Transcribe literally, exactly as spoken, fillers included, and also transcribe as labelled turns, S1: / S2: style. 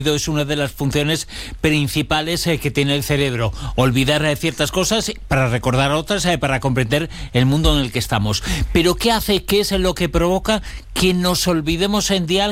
S1: Es una de las funciones principales eh, que tiene el cerebro, olvidar eh, ciertas cosas para recordar otras, eh, para comprender el mundo en el que estamos. Pero ¿qué hace, qué es lo que provoca que nos olvidemos en día